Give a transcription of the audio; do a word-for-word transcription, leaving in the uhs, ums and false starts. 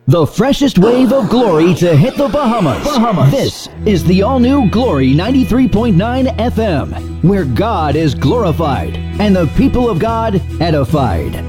The freshest wave of glory to hit the Bahamas. Bahamas. This is the all-new Glory ninety-three point nine F M, where God is glorified and the people of God edified.